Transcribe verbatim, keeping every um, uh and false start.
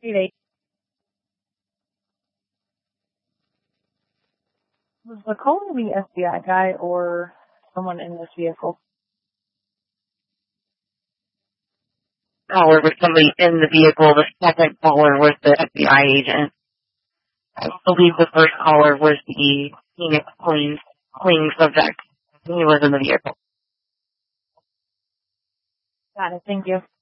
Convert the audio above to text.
eight eight. Was the caller the F B I guy or someone in this vehicle? Caller was somebody in the vehicle. The second caller was the F B I agent. I believe the first caller was the Phoenix Queens, Queen subject. He was in the vehicle. Got it. Thank you.